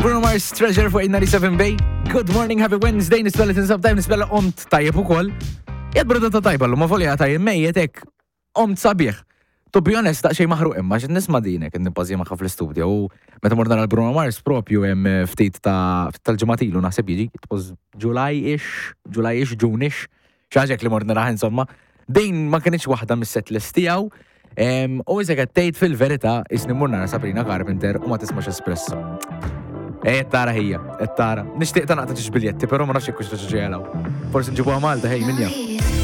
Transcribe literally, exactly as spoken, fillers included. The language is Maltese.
Bruno Mars, Treasure fuq ninety-seven Bay. Good morning, happy Wednesday, nisbella tinsab tajb, nisbella omt tajjeb ukoll. Jad broda ta' tajba l-ma folja tajjeb mejjet ek omt sabiħ. To be honest, ta' xej maħruq imma xed nisma' dinek nibbażi magħha fl-istudju u meta morna għal Bruno Mars propju hemm ftit ta' tal-ġematilu naħseb jiġi, it was July-ish, July-ish, June-ish, xaġek li morna raħ insomma. Dejn ma kienx waħda mis-set list tiegħu. U iżda għattejt fil-verità isni morna Sabrina Carpenter u ma tismax espresso. Eh, tara hija, tara. Nixtieq ta' naqta' ġbiljetti, però ma nafx jekk kux ġejlaw. Forsi nġibuha Malta, hej, minja.